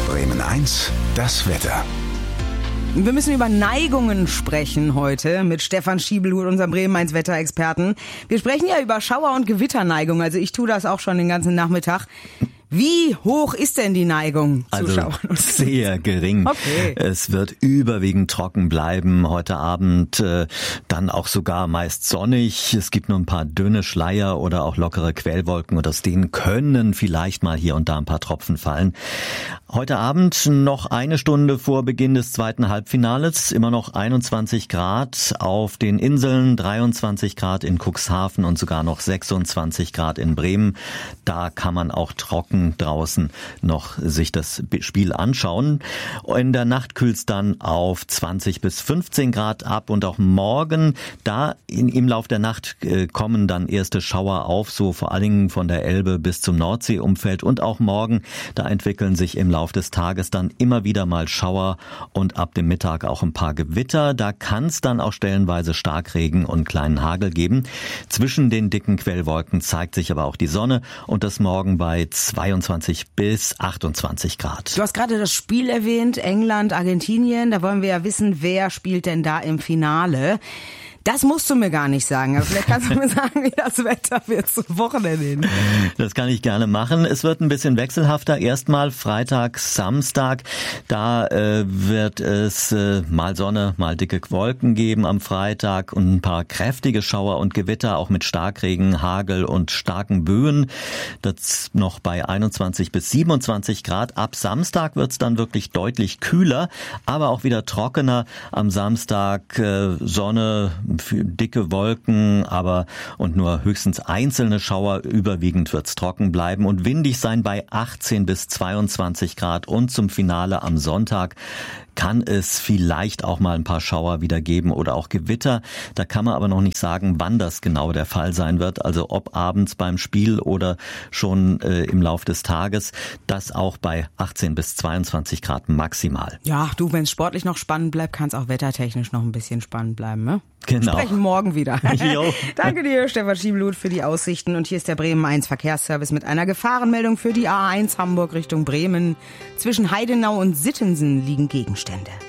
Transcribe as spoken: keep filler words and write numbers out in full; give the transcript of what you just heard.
Bremen eins, das Wetter. Wir müssen über Neigungen sprechen heute mit Stefan Schiebelhut, unserem Bremen eins Wetterexperten. Wir sprechen ja über Schauer- und Gewitterneigung. Also ich tue das auch schon den ganzen Nachmittag. Wie hoch ist denn die Neigung zu also Schauern? Sehr gering. Okay. Es wird überwiegend trocken bleiben. Heute Abend äh, dann auch sogar meist sonnig. Es gibt nur ein paar dünne Schleier oder auch lockere Quellwolken und aus denen können vielleicht mal hier und da ein paar Tropfen fallen. Heute Abend noch eine Stunde vor Beginn des zweiten Halbfinales. Immer noch einundzwanzig Grad auf den Inseln, dreiundzwanzig Grad in Cuxhaven und sogar noch sechsundzwanzig Grad in Bremen. Da kann man auch trocken draußen noch sich das Spiel anschauen. In der Nacht kühlt es dann auf zwanzig bis fünfzehn Grad ab und auch morgen, da in, im Lauf der Nacht äh, kommen dann erste Schauer auf, so vor allen Dingen von der Elbe bis zum Nordseeumfeld und auch morgen, da entwickeln sich im Lauf des Tages dann immer wieder mal Schauer und ab dem Mittag auch ein paar Gewitter. Da kann es dann auch stellenweise Starkregen und kleinen Hagel geben. Zwischen den dicken Quellwolken zeigt sich aber auch die Sonne und das morgen bei zweiundzwanzig bis achtundzwanzig Grad. Du hast gerade das Spiel erwähnt, England, Argentinien. Da wollen wir ja wissen, wer spielt denn da im Finale. Das musst du mir gar nicht sagen, aber vielleicht kannst du mir sagen, wie das Wetter wird zum Wochenende hin. Das kann ich gerne machen. Es wird ein bisschen wechselhafter. Erstmal Freitag, Samstag. Da äh, wird es äh, mal Sonne, mal dicke Wolken geben am Freitag und ein paar kräftige Schauer und Gewitter, auch mit Starkregen, Hagel und starken Böen. Das noch bei einundzwanzig bis siebenundzwanzig Grad. Ab Samstag wird es dann wirklich deutlich kühler, aber auch wieder trockener. Am Samstag äh, Sonne, dicke Wolken, aber und nur höchstens einzelne Schauer. Überwiegend wird's trocken bleiben und windig sein bei achtzehn bis zweiundzwanzig Grad. Und zum Finale am Sonntag kann es vielleicht auch mal ein paar Schauer wieder geben oder auch Gewitter. Da kann man aber noch nicht sagen, wann das genau der Fall sein wird. Also ob abends beim Spiel oder schon äh, im Lauf des Tages. Das auch bei achtzehn bis zweiundzwanzig Grad maximal. Ja, du, wenn es sportlich noch spannend bleibt, kann es auch wettertechnisch noch ein bisschen spannend bleiben, ne? Genau. Wir sprechen morgen wieder. Jo. Danke dir, Stefan Schiebelhut, für die Aussichten. Und hier ist der Bremen eins Verkehrsservice mit einer Gefahrenmeldung für die A eins Hamburg Richtung Bremen. Zwischen Heidenau und Sittensen liegen Gegenstände.